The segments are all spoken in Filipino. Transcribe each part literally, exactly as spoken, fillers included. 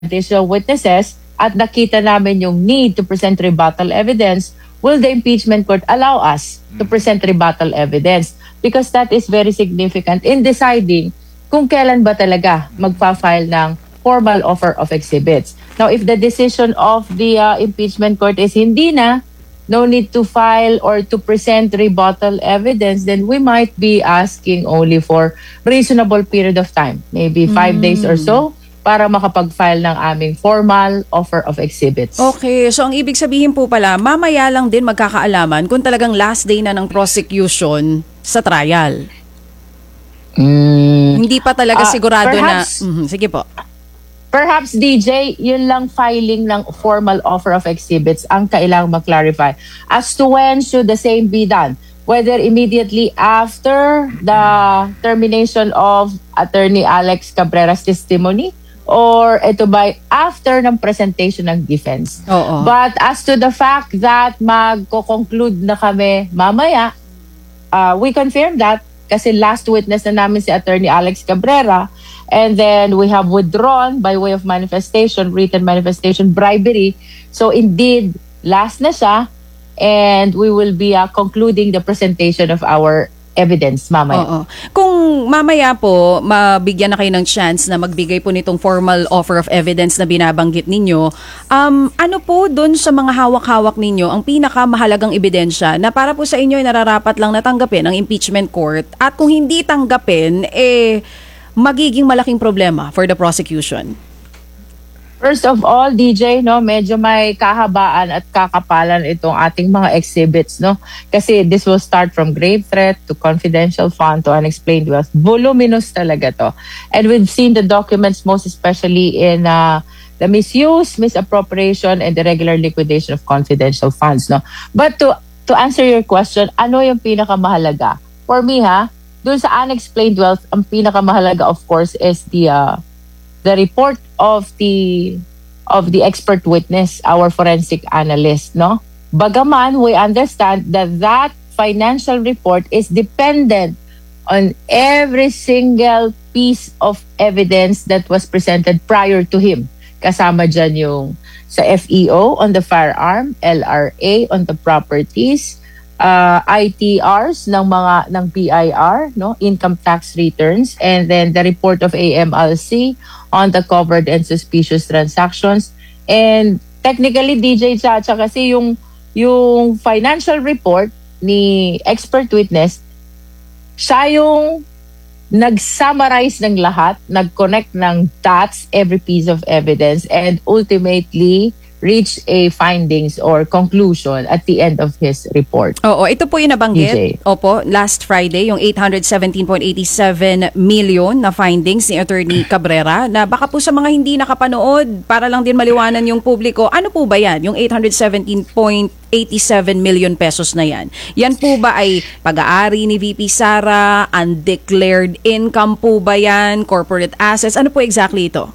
additional witnesses at nakita namin yung need to present rebuttal evidence, will the impeachment court allow us to present rebuttal evidence? Because that is very significant in deciding kung kailan ba talaga magpa-file ng formal offer of exhibits. Now, if the decision of the uh, impeachment court is hindi na, no need to file or to present rebuttal evidence, then we might be asking only for reasonable period of time, maybe five mm. days or so, para makapag-file ng aming formal offer of exhibits. Okay, so ang ibig sabihin po pala, mamaya lang din magkakaalaman kung talagang last day na ng prosecution sa trial. Mm. Hindi pa talaga Uh, sigurado perhaps, na... Mm-hmm, sige po. Perhaps, D J, yun lang filing ng formal offer of exhibits ang kailangang mag-clarify. As to when should the same be done? Whether immediately after the termination of Attorney Alex Cabrera's testimony or ito ba after ng presentation ng defense. Oo. But as to the fact that magko-conclude na kami mamaya, uh, we confirm that kasi last witness na namin si Attorney Alex Cabrera, and then we have withdrawn by way of manifestation, written manifestation, bribery. So indeed, last na siya, and we will be uh, concluding the presentation of our evidence mamaya. Oo. Kung mamaya po, mabigyan na kayo ng chance na magbigay po nitong formal offer of evidence na binabanggit ninyo, um, ano po doon sa mga hawak-hawak ninyo ang pinakamahalagang ebidensya na para po sa inyo ay nararapat lang natanggapin ng impeachment court at kung hindi tanggapin, eh, magiging malaking problema for the prosecution? First of all, D J, no, medyo may kahabaan at kakapalan itong ating mga exhibits, no? Kasi this will start from grave threat to confidential fund to unexplained wealth. Voluminous talaga to. And we've seen the documents most especially in uh, the misuse, misappropriation, and the regular liquidation of confidential funds, no? But to to answer your question, ano yung pinakamahalaga? For me, ha, dun sa unexplained wealth, ang pinakamahalaga, of course, is the uh, the report of the of the expert witness, our forensic analyst, no? Bagaman, we understand that that financial report is dependent on every single piece of evidence that was presented prior to him. Kasama dyan yung sa F E O on the firearm, L R A on the properties, uh, I T Rs ng mga ng B I R, no, income tax returns, and then the report of A M L C on the covered and suspicious transactions. And technically, D J Chacha, kasi yung yung financial report ni expert witness, siya yung nag-summarize ng lahat, nag-connect ng dots, every piece of evidence, and ultimately reach a findings or conclusion at the end of his report. Oo, ito po yung nabanggit. D J. Opo, last Friday, yung eight hundred seventeen point eight seven million na findings ni Attorney Cabrera na baka po sa mga hindi nakapanood, para lang din maliwanan yung publiko, ano po ba yan? Yung eight hundred seventeen point eight seven million pesos na yan. Yan po ba ay pag-aari ni V P Sara, undeclared income po ba yan, corporate assets? Ano po exactly ito?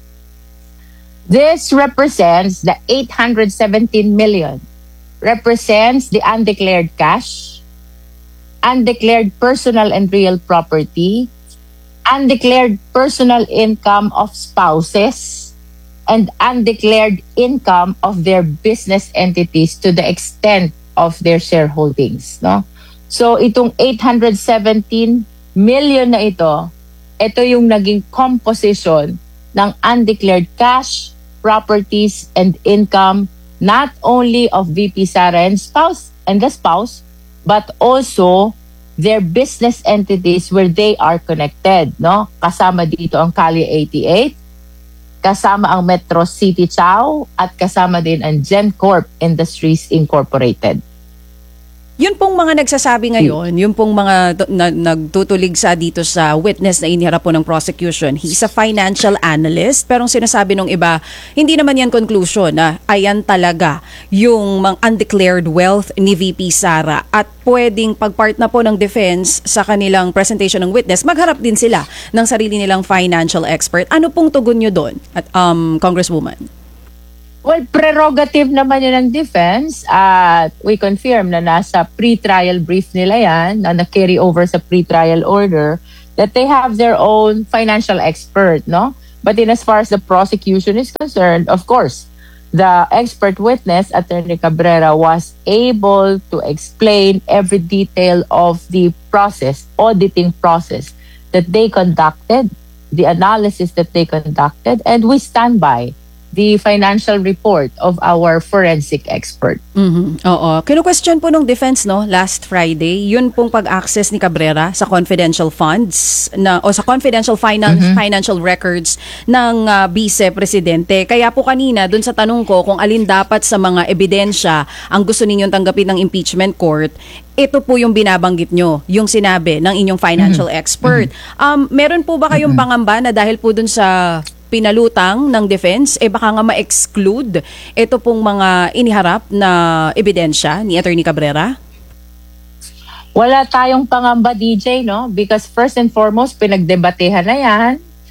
This represents the eight hundred seventeen million, represents the undeclared cash, undeclared personal and real property, undeclared personal income of spouses, and undeclared income of their business entities to the extent of their shareholdings, no? So itong eight hundred seventeen million na ito, ito yung naging composition ng undeclared cash, properties, and income not only of V P Sara and spouse and the spouse, but also their business entities where they are connected, no? Kasama dito ang Calle eighty-eight, kasama ang Metro City Chow, at kasama din ang GenCorp Industries Incorporated. Yun pong mga nagsasabi ngayon, yung pong mga na, nagtutulig sa dito sa witness na iniharap po ng prosecution, he's a financial analyst, pero ang sinasabi ng iba, hindi naman yan conclusion na ayan talaga yung mga undeclared wealth ni V P Sara at pwedeng pag-part na po ng defense sa kanilang presentation ng witness, magharap din sila ng sarili nilang financial expert. Ano pong tugon nyo doon, at um, Congresswoman? Well, prerogative naman yun ng defense at we confirm na nasa pre-trial brief nila yan, na na-carry over sa pre-trial order, that they have their own financial expert, no? But in as far as the prosecution is concerned, of course, the expert witness, Attorney Cabrera, was able to explain every detail of the process, auditing process that they conducted, the analysis that they conducted, and we stand by the financial report of our forensic expert. Mhm. Oo. Kino-question po nung defense no last Friday, yun pong pag-access ni Cabrera sa confidential funds na o sa confidential finance Mhm. financial records ng ah, Vice Presidente. Kaya po kanina dun sa tanong ko kung alin dapat sa mga ebidensya ang gusto ninyong tanggapin ng impeachment court, ito po yung binabanggit nyo, yung sinabi ng inyong financial expert. Um, meron po ba kayong pangamba na dahil po dun sa pinalutang ng defense, eh baka nga ma-exclude ito pong mga iniharap na ebidensya ni Attorney Cabrera? Wala tayong pangamba, D J, no? Because first and foremost, pinagdebatehan na yan.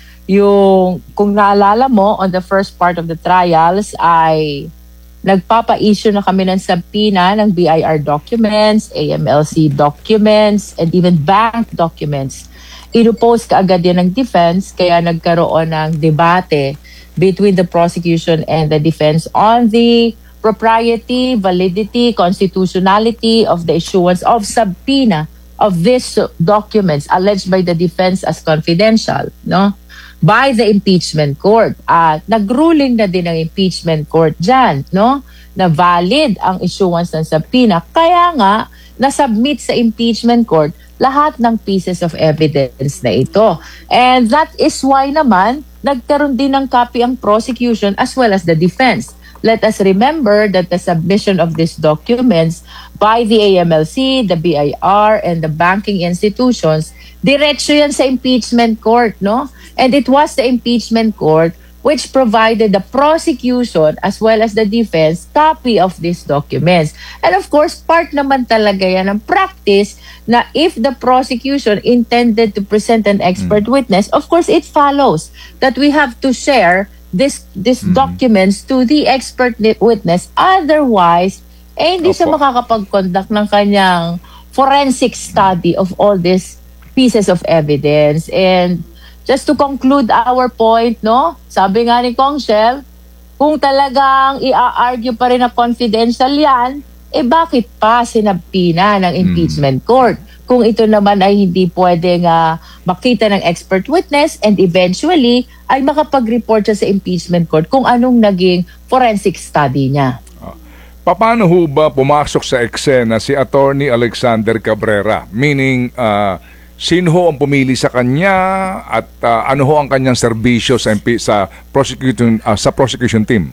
Yung, kung naalala mo, on the first part of the trials ay nagpapa-issue na kami ng subpoena ng B I R documents, A M L C documents, and even bank documents. Inupose kaagad yan ng defense, kaya nagkaroon ng debate between the prosecution and the defense on the propriety, validity, constitutionality of the issuance of subpoena of these documents alleged by the defense as confidential, no? By the impeachment court. At nagruling na din ang impeachment court dyan, no? Na valid ang issuance ng subpoena. Kaya nga, nasubmit sa impeachment court lahat ng pieces of evidence na ito. And that is why naman, nagkaroon din ng copy ang prosecution as well as the defense. Let us remember that the submission of these documents by the A M L C, the B I R, and the banking institutions, diretso yan sa impeachment court, no? And it was the impeachment court which provided the prosecution as well as the defense copy of these documents. And of course, part naman talaga yan ng practice na if the prosecution intended to present an expert mm. witness, of course, it follows that we have to share this these mm. documents to the expert witness. Otherwise, eh, hindi Opo. siya makakapag-conduct ng kanyang forensic study of all these pieces of evidence. And just to conclude our point, no? Sabi nga ni Kong Shell, kung talagang i-argue pa rin na confidential yan, eh bakit pa sinabpina ng impeachment court? Kung ito naman ay hindi pwedeng uh, makita ng expert witness and eventually ay makapag-report siya sa impeachment court kung anong naging forensic study niya. Paano ho ba pumasok sa eksena si Attorney Alexander Cabrera? Meaning, uh, sino ho ang pumili sa kanya at uh, ano ho ang kanyang serbisyo sa, sa, prosecution, uh, sa prosecution team?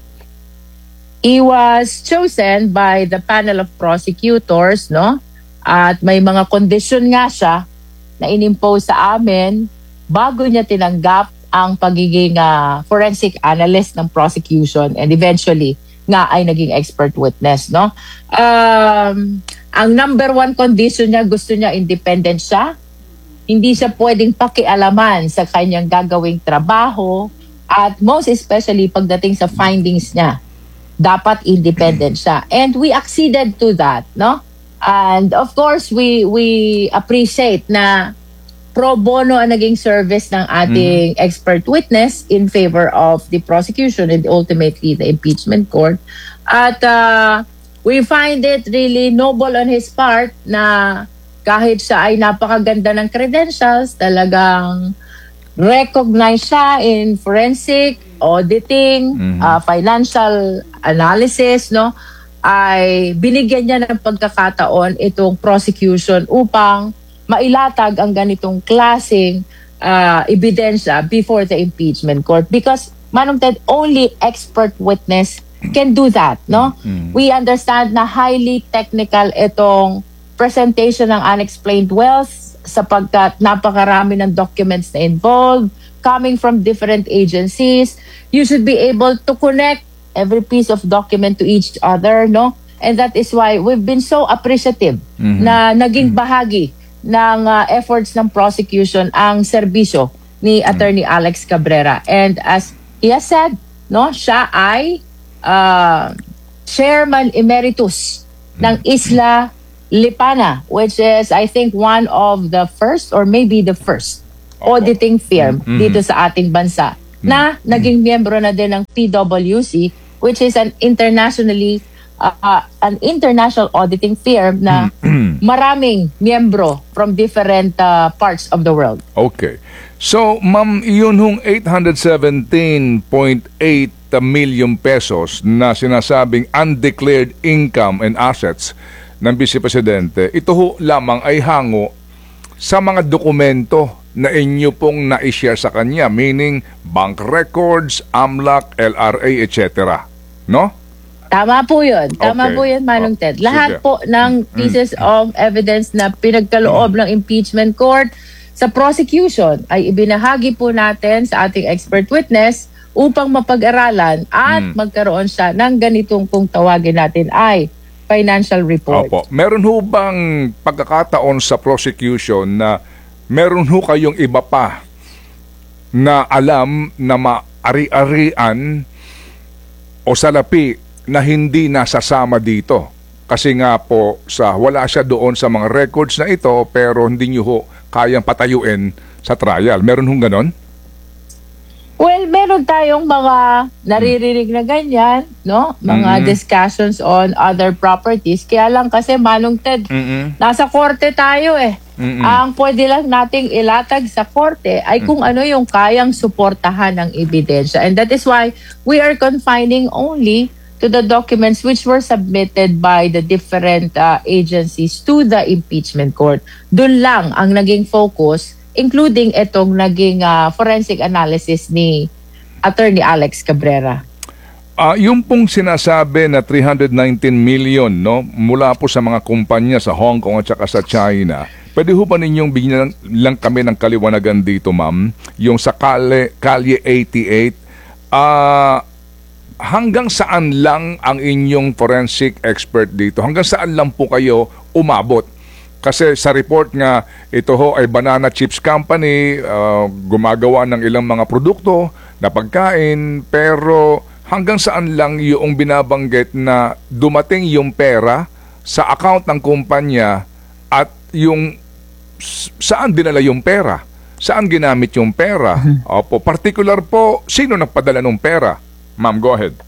He was chosen by the panel of prosecutors, no? At may mga condition nga siya na inimpose sa amin bago niya tinanggap ang pagiging uh, forensic analyst ng prosecution and eventually nga ay naging expert witness, no? Um, ang number one condition niya, gusto niya independent siya. Hindi siya pwedeng pakialaman sa kanyang gagawing trabaho at most especially pagdating sa findings niya. Dapat independent siya. And we acceded to that, no? And of course, we we appreciate na pro bono ang naging service ng ating mm. expert witness in favor of the prosecution and ultimately the impeachment court. At uh, we find it really noble on his part na kahit siya ay napakaganda ng credentials, talagang recognize siya in forensic, auditing, mm-hmm. uh, financial analysis, no? Ay binigyan niya ng pagkakataon itong prosecution upang mailatag ang ganitong klaseng uh, ebidensya before the impeachment court. Because, Manong Ted, only expert witness can do that, no? Mm-hmm. We understand na highly technical itong presentation ng unexplained wealth sapagkat napakarami ng documents na involved, coming from different agencies. You should be able to connect every piece of document to each other, no? And that is why we've been so appreciative mm-hmm. na naging bahagi ng uh, efforts ng prosecution ang serbisyo ni Attorney mm-hmm. Alex Cabrera. And as he has said, no, siya ay uh, chairman emeritus mm-hmm. ng Isla Lipana, which is, I think, one of the first or maybe the first Opo. auditing firm Mhm. dito sa ating bansa na naging miyembro na din ng P W C, which is an internationally uh, uh, an international auditing firm na maraming miyembro from different uh, parts of the world. Okay. So, ma'am, yun hong eight hundred seventeen point eight million pesos na sinasabing undeclared income and assets ng Vice Presidente, ito ho lamang ay hango sa mga dokumento na inyo pong na-share sa kanya, meaning bank records, AMLAC, L R A, et cetera. No? Tama po yun. Tama Okay. po yun, Manong Oh, Ted. sige. Lahat po ng pieces of evidence na pinagkaloob ng impeachment court sa prosecution ay ibinahagi po natin sa ating expert witness upang mapag-aralan at magkaroon siya ng ganitong kung tawagin natin ay financial report. Opo. Meron ho bang pagkakataon sa prosecution na meron ho kayong iba pa na alam na maari-arian o salapi na hindi nasasama dito? Kasi nga po, sa, wala siya doon sa mga records na ito pero hindi nyo ho kayang patayuin sa trial. Meron hong ganon? Well, meron tayong mga naririnig na ganyan, no? Mga discussions on other properties. Kaya lang kasi, Manong Ted, Mm-mm. nasa korte tayo eh. Mm-mm. Ang pwede lang nating ilatag sa korte ay kung ano yung kayang suportahan ng ebidensya. And that is why we are confining only to the documents which were submitted by the different uh, agencies to the impeachment court. Doon lang ang naging focus, including itong naging uh, forensic analysis ni Attorney Alex Cabrera. Ah, yung pong sinasabi na three hundred nineteen million no mula po sa mga kumpanya sa Hong Kong at saka sa China. Pwede ho ba ninyong bigyan lang kami ng kaliwanagan dito, ma'am? Yung sa Kalye, Kalye eighty-eight, ah hanggang saan lang ang inyong forensic expert dito? Hanggang saan lang po kayo umabot? Kasi sa report nga, ito ho ay Banana Chips Company, ah, gumagawa ng ilang mga produkto na pagkain, pero hanggang saan lang yung binabanggit na dumating yung pera sa account ng kumpanya at yung s- saan dinala yung pera? Saan ginamit yung pera? Opo, particular po, sino nagpadala ng pera? Ma'am, go ahead.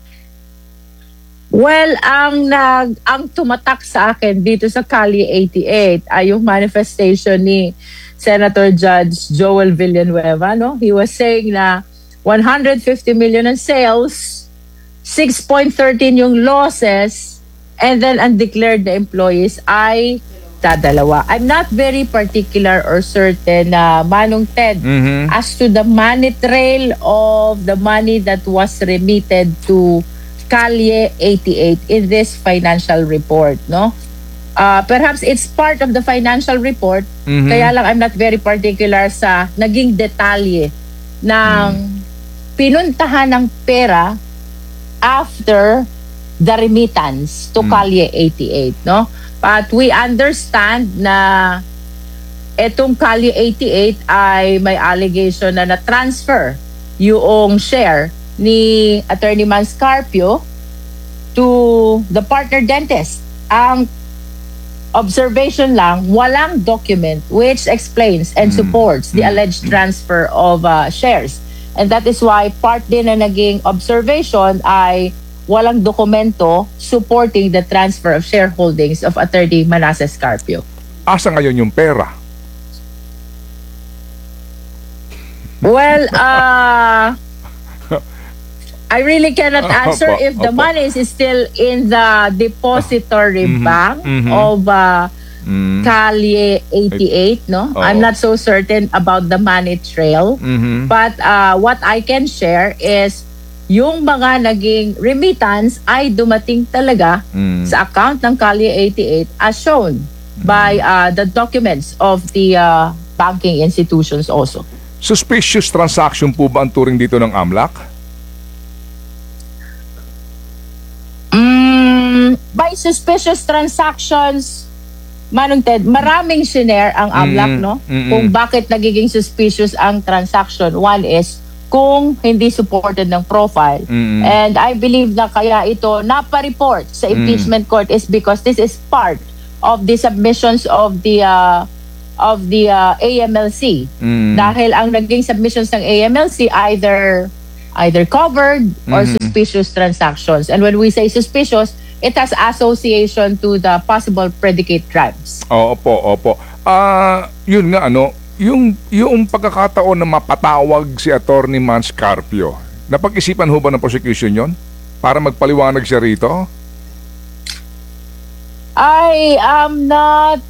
Well, ang nag ang tumatak sa akin dito sa Kalye eighty-eight ay yung manifestation ni Senator Judge Joel Villanueva, no? He was saying na one hundred fifty million in sales, six point one three yung losses, and then undeclared na employees ay dadalawa. I'm not very particular or certain na Manong Ted Mhm. as to the money trail of the money that was remitted to Kalye eighty-eight in this financial report, no? Uh, perhaps it's part of the financial report, Mhm. kaya lang I'm not very particular sa naging detalye ng pinuntahan ng pera after the remittance to Kalye eighty-eight, no? But we understand na etong Kalye eighty-eight ay may allegation na na-transfer yung share ni Attorney Manscarpio to the partner dentist. Ang observation lang, walang document which explains and supports the alleged transfer of uh, shares. And that is why part din na naging observation ay walang dokumento supporting the transfer of shareholdings of Attorney Manasseh Scarpio. Asa ngayon yung pera? Well, uh, I really cannot answer Opo, if the opo. money is still in the depository bank mhm. of uh, Mm. Kalye eighty-eight, no? Oo. I'm not so certain about the money trail. Mhm. But uh, what I can share is yung mga naging remittance ay dumating talaga Mm. sa account ng Kalye eighty-eight as shown by uh, the documents of the uh, banking institutions also. Suspicious transaction po ba ang turing dito ng AMLAC? Mm, by suspicious transactions, Manong Ted, maraming shinare ang AMLAC, Mm, no? mm-mm. Kung bakit nagiging suspicious ang transaction. One is kung hindi supported ng profile. Mm-mm. And I believe na kaya ito napareport sa impeachment court is because this is part of the submissions of the uh, of the uh, A M L C. Mm. Dahil ang naging submissions ng A M L C either either covered or Mhm. suspicious transactions. And when we say suspicious, it has association to the possible predicate crimes. Opo, opo. Ah, yun nga ano, yung yung pagkakataon na mapatawag si Attorney Mans Carpio. Napag-isipan ho ba ng prosecution yon para magpaliwanag siya rito? I am not,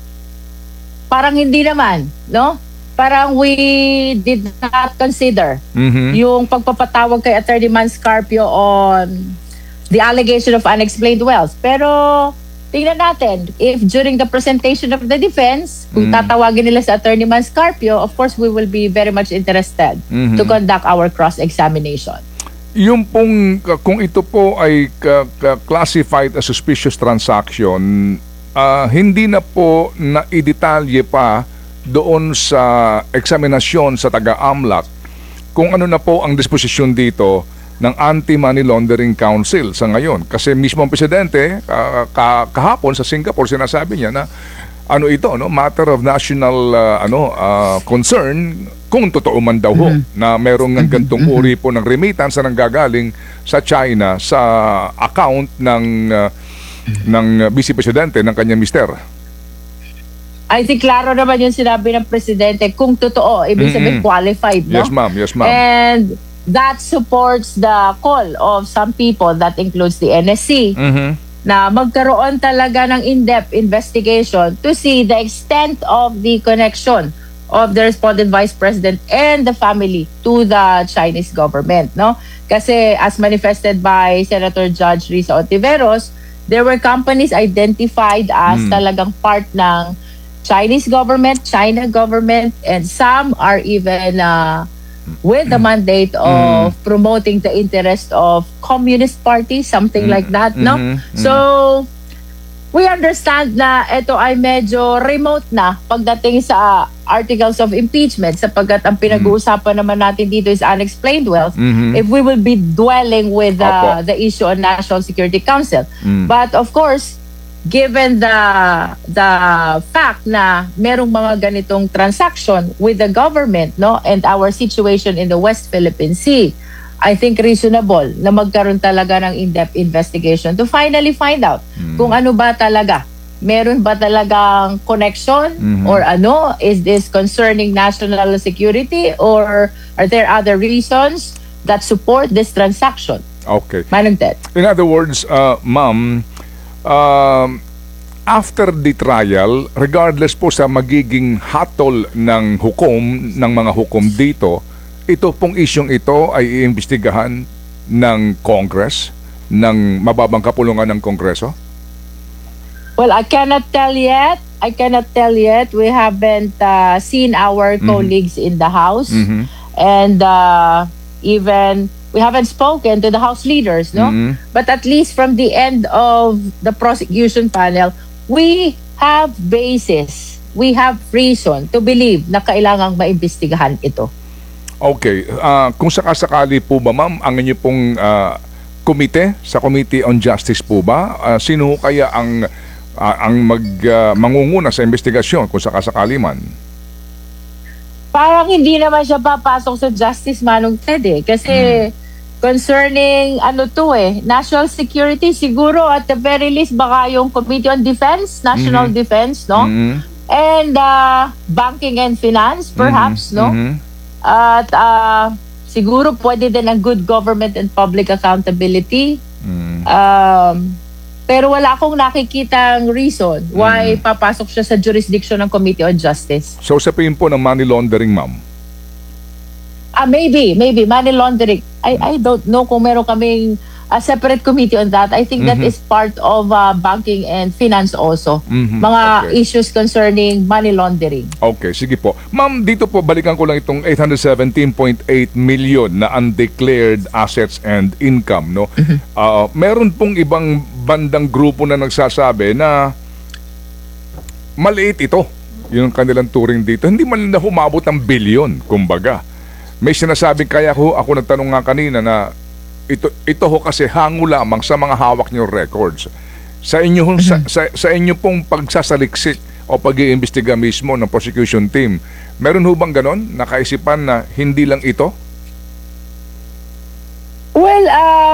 parang hindi naman, no? Parang we did not consider Mhm. yung pagpapatawag kay Attorney Mans Carpio on the allegation of unexplained wealth. Pero tingnan natin, if during the presentation of the defense, kung Mm. tatawagin nila sa Attorney Mans Carpio, of course we will be very much interested Mhm. to conduct our cross-examination. Yung pong kung ito po ay ka- ka- classified as suspicious transaction, ah, hindi na po na idetalye pa doon sa eksaminasyon sa taga-AMLAC kung ano na po ang disposisyon dito ng Anti-Money Laundering Council sa ngayon. Kasi mismo ang presidente ka- ka- kahapon sa Singapore sinasabi niya na ano ito, no, matter of national ah, ano ah, concern kung totoo man daw ho na merong ng gantong uri po ng remittance na nanggagaling sa China sa account ng ah, ng Vice Presidente ng kanyang mister. I think klaro naman yung sinabi ng Presidente kung totoo, ibig sabihin Mm-mm. qualified, no? Yes, ma'am. Yes, ma'am. And that supports the call of some people, that includes the N S C, Mhm. na magkaroon talaga ng in-depth investigation to see the extent of the connection of the respondent vice president and the family to the Chinese government, no? Kasi as manifested by Senator Judge Risa Ontiveros, there were companies identified as Mm. talagang part ng Chinese government, China government, and some are even uh, with the mandate of promoting the interest of Communist Party, something like that, no? Mhm. So, we understand na ito ay medyo remote na pagdating sa articles of impeachment sapagkat ang pinag-uusapan naman natin dito is unexplained wealth. Mhm. If we will be dwelling with uh, Opo. the issue on National Security Council. Mm. But of course, given the the fact na merong mga ganitong transaction with the government, no, and our situation in the West Philippine Sea, I think reasonable na magkaroon talaga ng in-depth investigation to finally find out kung ano ba talaga. Meron ba talagang connection Mhm. or ano? Is this concerning national security or are there other reasons that support this transaction? Okay. Manong Ted. In other words, uh, ma'am, um, after the trial, regardless po sa magiging hatol ng hukom, ng mga hukom dito, ito pong isyong ito ay iimbestigahan ng Congress, ng mababang kapulungan ng Kongreso? Well, I cannot tell yet. I cannot tell yet. We haven't uh, seen our colleagues in the House. Mhm. And uh, even we haven't spoken to the House leaders, no? Mhm. But at least from the end of the prosecution panel, we have basis, we have reason to believe na kailangang maimbestigahan ito. Okay. Ah, kung sakasakali po ba, ma'am, ang inyo pong ah, komite, sa Committee on Justice po ba, ah, sino ho kaya ang ah, ang mag, ah, mangunguna sa investigasyon kung sakasakali man? Parang hindi naman siya papasok sa justice, Manong Ted, eh. Kasi concerning ano to eh, national security, siguro at the very least baka yung Committee on Defense, National Mhm. Defense, no? Mhm. And uh, banking and finance, perhaps, Mhm. no? Mhm. At uh, siguro pwede din ang good government and public accountability. Mhm. Um, pero wala akong nakikitang reason why papasok siya sa jurisdiction ng Committee on Justice. So sa tingin po ng money laundering, ma'am? Ah, maybe, maybe money laundering. I I don't know kung meron kaming a separate committee on that. I think that Mhm. is part of uh, banking and finance also. Mhm. Mga Okay. issues concerning money laundering. Okay, sige po. Ma'am, dito po balikan ko lang itong eight hundred seventeen point eight million na undeclared assets and income, no? Ah, meron pong ibang bandang grupo na nagsasabi na maliit ito. Yun ang kanilang turing dito. Hindi man na humabot ng bilyon, kumbaga. May sinasabing, kaya ho, ako nagtanong nga kanina na ito ito ho kasi hango lamang sa mga hawak niyong records. Sa inyo hong- sa, sa, sa inyo pong pagsasaliksik o pag-iimbestiga mismo ng prosecution team. Meron ho bang ganon? Nakaisipan na hindi lang ito? Well, ah